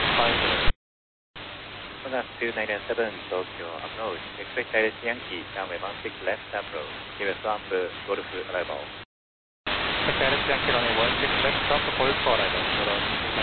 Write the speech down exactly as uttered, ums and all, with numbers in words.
five zero. Contact two nine seven Tokyo approach. Expect direct Yankee, runway one six left approach. Give a swamp, Golf arrival. Expect direct Yankee runway one six left, stop for Golf arrival.